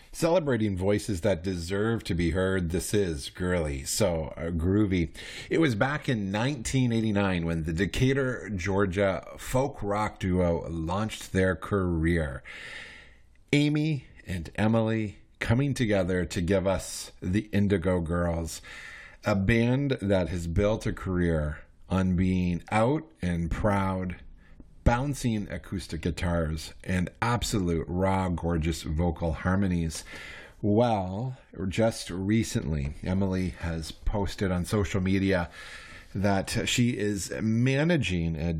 Celebrating voices that deserve to be heard, this is Girly, so groovy. It was back in 1989 when the Decatur, Georgia folk rock duo launched their career. Amy and Emily coming together to give us the Indigo Girls, a band that has built a career on being out and proud, bouncing acoustic guitars, and absolute raw, gorgeous vocal harmonies. Well, just recently, Emily has posted on social media that she is managing a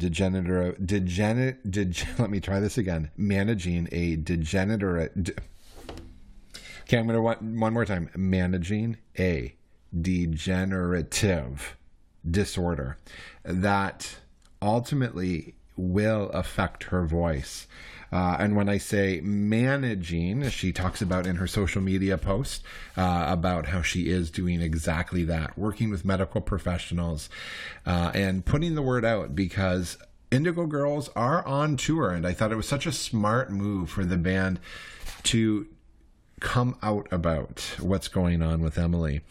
Okay, I'm going to one more time. Managing a degenerative disorder that ultimately will affect her voice. And when I say managing, she talks about in her social media post about how she is doing exactly that, working with medical professionals and putting the word out, because Indigo Girls are on tour, and I thought it was such a smart move for the band to come out about what's going on with Emily.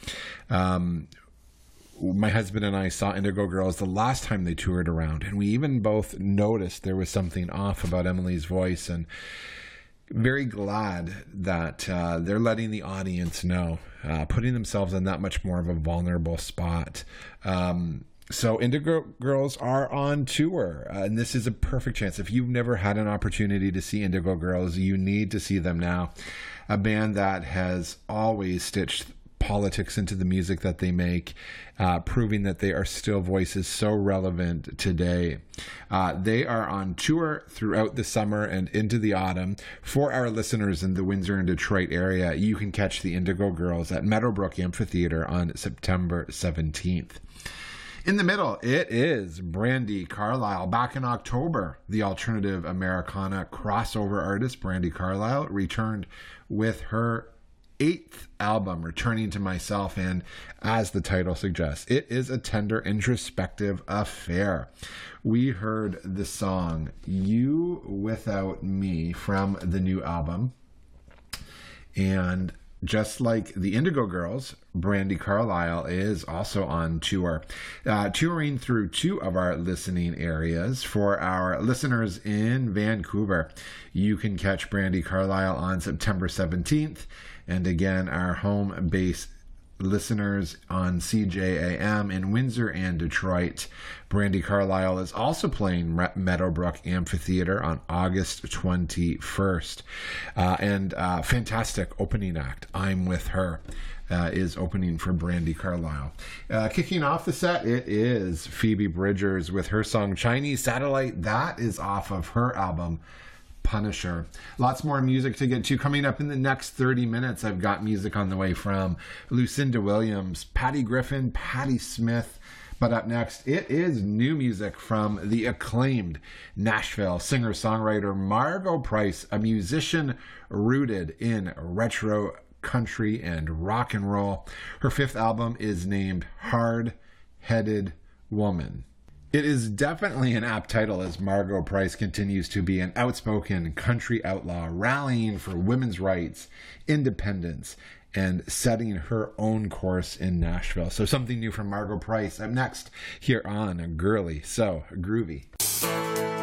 My husband and I saw Indigo Girls the last time they toured around, and we even both noticed there was something off about Emily's voice, and very glad that they're letting the audience know, putting themselves in that much more of a vulnerable spot. So Indigo Girls are on tour, and this is a perfect chance. If you've never had an opportunity to see Indigo Girls, you need to see them now. A band that has always stitched politics into the music that they make, proving that they are still voices so relevant today. They are on tour throughout the summer and into the autumn. For our listeners in the Windsor and Detroit area, you can catch the Indigo Girls at Meadowbrook Amphitheater on September 17th. In the middle, it is Brandi Carlile. Back in October, the alternative Americana crossover artist Brandi Carlile returned with her 8th album, Returning to Myself, and as the title suggests, it is a tender, introspective affair. We heard the song You Without Me from the new album, and just like the Indigo Girls, Brandi Carlile is also on tour, touring through 2 of our listening areas. For our listeners in Vancouver, you can catch Brandi Carlile on September 17th, and again, our home base listeners on CJAM in Windsor and Detroit, Brandi Carlile is also playing Meadowbrook Amphitheater on August 21st. And fantastic opening act, I'm With Her, is opening for Brandi Carlile. Kicking off the set, it is Phoebe Bridgers with her song Chinese Satellite. That is off of her album Punisher. Lots more music to get to. Coming up in the next 30 minutes, I've got music on the way from Lucinda Williams, Patty Griffin, Patti Smith. But up next, it is new music from the acclaimed Nashville singer-songwriter Margo Price, a musician rooted in retro country and rock and roll. Her 5th album is named Hard-Headed Woman. It is definitely an apt title, as Margo Price continues to be an outspoken country outlaw, rallying for women's rights, independence, and setting her own course in Nashville. So something new from Margo Price up next here on Girly So Groovy.